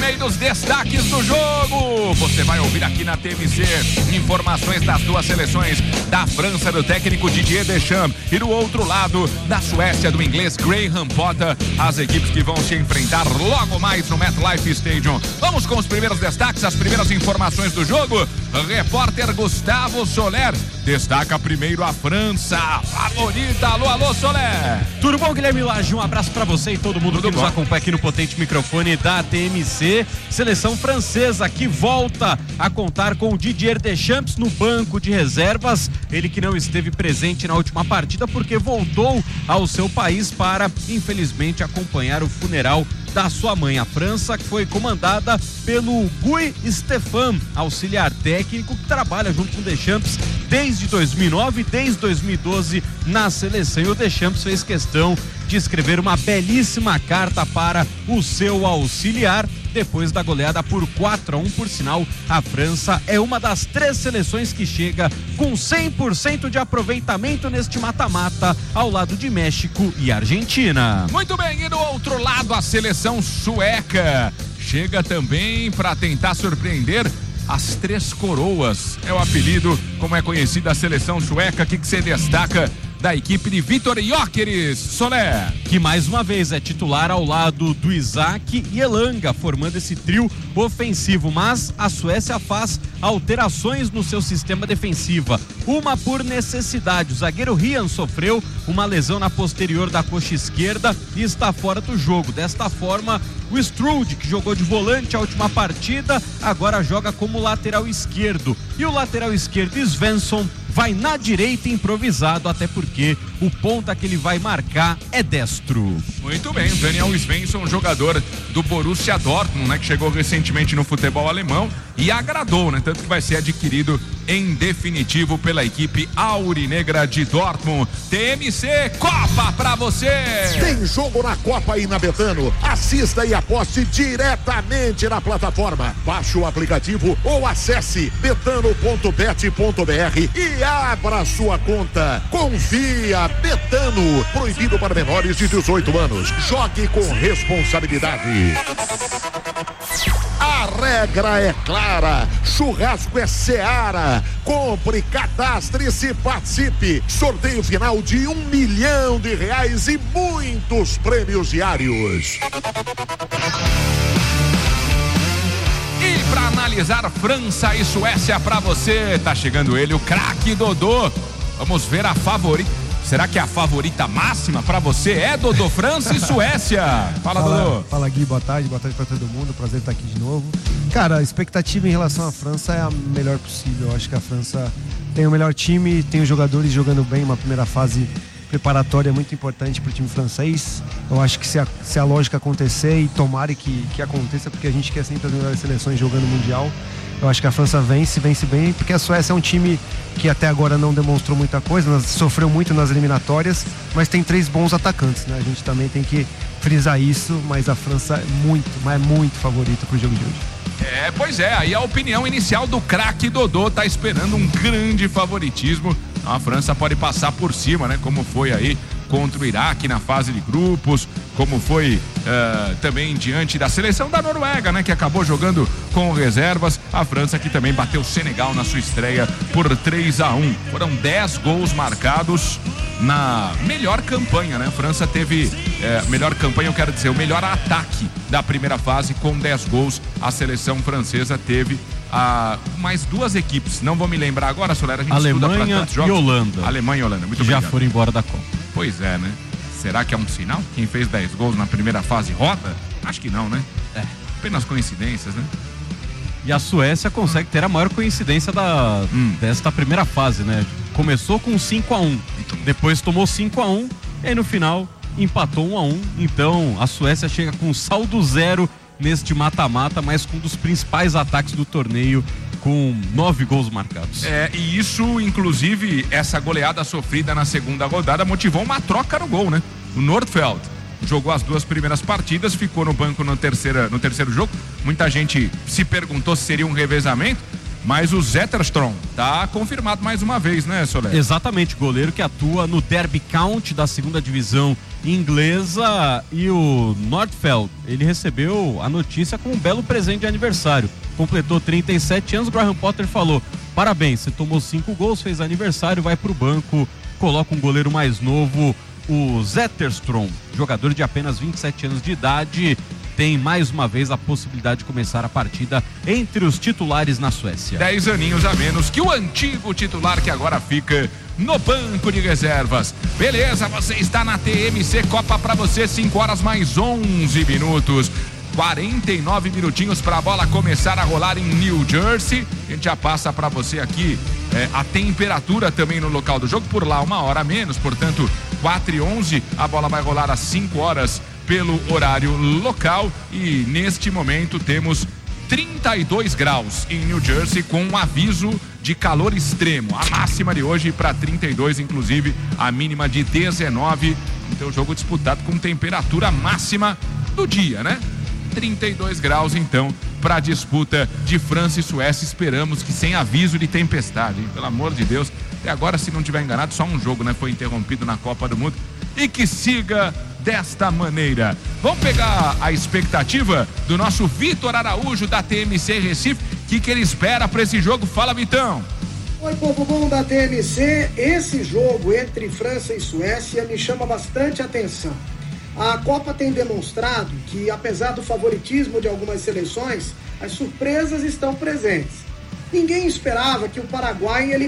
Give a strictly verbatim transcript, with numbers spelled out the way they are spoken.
primeiros destaques do jogo. Você vai ouvir aqui na T M C informações das duas seleções, da França do técnico Didier Deschamps e do outro lado da Suécia do inglês Graham Potter, as equipes que vão se enfrentar logo mais no MetLife Stadium. Vamos com os primeiros destaques, as primeiras informações do jogo. Repórter Gustavo Soler destaca primeiro a França, favorita. Alô, alô, Soler. Tudo bom, Guilherme Lage? Um abraço pra você e todo mundo Tudo que bom. nos acompanha aqui no potente microfone da T M C. Seleção francesa que volta a contar com o Didier Deschamps no banco de reservas. Ele que não esteve presente na última partida porque voltou ao seu país para, infelizmente, acompanhar o funeral da sua mãe. A França, que foi comandada pelo Guy Stéphane, auxiliar técnico que trabalha junto com o Deschamps desde dois mil e nove, desde dois mil e doze na seleção. E o Deschamps fez questão de escrever uma belíssima carta para o seu auxiliar depois da goleada por quatro a um. Por sinal, a França é uma das três seleções que chega com cem por cento de aproveitamento neste mata-mata, ao lado de México e Argentina. Muito bem, e do outro lado a seleção sueca chega também para tentar surpreender as Três Coroas. É o apelido, como é conhecida a seleção sueca. O que você destaca da equipe de Vitor Gyökeres, Soler? Que mais uma vez é titular ao lado do Isaac e Elanga, formando esse trio ofensivo. Mas a Suécia faz alterações no seu sistema defensivo, uma por necessidade. O zagueiro Rian sofreu uma lesão na posterior da coxa esquerda e está fora do jogo. Desta forma, o Strude, que jogou de volante a última partida, agora joga como lateral esquerdo. E o lateral esquerdo, Svensson, vai na direita improvisado, até porque o ponta que ele vai marcar é destro. Muito bem, o Daniel Svensson, jogador do Borussia Dortmund, né, que chegou recentemente no futebol alemão e agradou, né, tanto que vai ser adquirido em definitivo pela equipe aurinegra de Dortmund. T M C Copa pra você! Tem jogo na Copa aí na Betano. Assista e aposte diretamente na plataforma. Baixe o aplicativo ou acesse betano ponto bet ponto br e abra sua conta. Confia, Betano. Proibido para menores de dezoito anos. Jogue com responsabilidade. A regra é clara, churrasco é Seara. Compre, cadastre-se, participe. Sorteio final de um milhão de reais e muitos prêmios diários. E para analisar França e Suécia para você, tá chegando ele, o craque Dodô. Vamos ver a favorita. Será que a favorita máxima para você é Dodô? França e Suécia. Fala, fala, Dodô. Fala, Gui, boa tarde, boa tarde para todo mundo. Prazer estar aqui de novo. Cara, a expectativa em relação à França é a melhor possível. Eu acho que a França tem o melhor time, tem os jogadores jogando bem, uma primeira fase preparatória muito importante para o time francês. Eu acho que se a, se a lógica acontecer, e tomara que, que aconteça, porque a gente quer sempre as melhores seleções jogando Mundial, eu acho que a França vence, vence bem, porque a Suécia é um time que até agora não demonstrou muita coisa, sofreu muito nas eliminatórias, mas tem três bons atacantes, né? A gente também tem que frisar isso, mas a França é muito, mas é muito favorita pro jogo de hoje. É, pois é, aí a opinião inicial do craque Dodô tá esperando um grande favoritismo. A França pode passar por cima, né? Como foi aí contra o Iraque na fase de grupos, como foi uh, também diante da seleção da Noruega, né? Que acabou jogando com reservas. A França que também bateu o Senegal na sua estreia por três a um. Foram dez gols marcados na melhor campanha, né? A França teve é, melhor campanha, eu quero dizer, o melhor ataque da primeira fase com dez gols. A seleção francesa teve a, mais duas equipes, não vou me lembrar agora, Soler, a gente Alemanha e Holanda. Alemanha e Holanda, muito que já obrigado. foram embora da Copa. Pois é, né? Será que é um sinal? Quem fez dez gols na primeira fase roda? Acho que não, né? É. Apenas coincidências, né? E a Suécia consegue ter a maior coincidência da, hum. desta primeira fase, né? Começou com cinco a um, depois tomou cinco a um e aí no final empatou um a um. Então a Suécia chega com saldo zero neste mata-mata, mas com um dos principais ataques do torneio, com nove gols marcados. É, e isso, inclusive, essa goleada sofrida na segunda rodada motivou uma troca no gol, né? O Nordfeld jogou as duas primeiras partidas, ficou no banco no, terceira, no terceiro jogo. Muita gente se perguntou se seria um revezamento, mas o Zetterstrom tá confirmado mais uma vez, né, Soler? Exatamente, goleiro que atua no Derby County da segunda divisão inglesa, e o Nordfeld, ele recebeu a notícia como um belo presente de aniversário. Completou trinta e sete anos, Graham Potter falou: parabéns, você tomou cinco gols, fez aniversário, vai pro banco, coloca um goleiro mais novo, o Zetterstrom, jogador de apenas vinte e sete anos de idade, tem mais uma vez a possibilidade de começar a partida entre os titulares na Suécia. Dez aninhos a menos que o antigo titular, que agora fica no banco de reservas. Beleza, você está na T M C Copa pra você, cinco horas mais onze minutos. quarenta e nove minutinhos para a bola começar a rolar em New Jersey. A gente já passa para você aqui é, a temperatura também no local do jogo, por lá uma hora a menos, portanto quatro e onze, a bola vai rolar às cinco horas pelo horário local, e neste momento temos trinta e dois graus em New Jersey, com um aviso de calor extremo. A máxima de hoje para trinta e dois, inclusive a mínima de dezenove. Então, jogo disputado com temperatura máxima do dia, né? trinta e dois graus, então, para a disputa de França e Suécia. Esperamos que sem aviso de tempestade, hein? Pelo amor de Deus. Até agora, se não tiver enganado, só um jogo, né? Foi interrompido na Copa do Mundo. E que siga desta maneira. Vamos pegar a expectativa do nosso Vitor Araújo, da T M C Recife. O que, que ele espera para esse jogo? Fala, Vitão. Oi, povo bom da T M C. Esse jogo entre França e Suécia me chama bastante atenção. A Copa tem demonstrado que, apesar do favoritismo de algumas seleções, as surpresas estão presentes. Ninguém esperava que o Paraguai ele